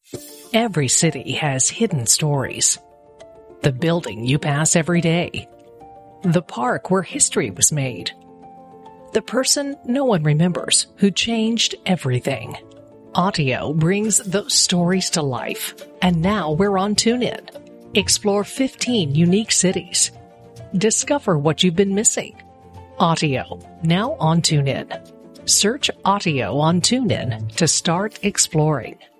Every city has hidden stories. The building you pass every day. The park where history was made. The person no one remembers who changed everything. Audio brings those stories to life. And now we're on TuneIn. Explore 15 unique cities. Discover what you've been missing. Audio, now on TuneIn. Search Audio on TuneIn to start exploring.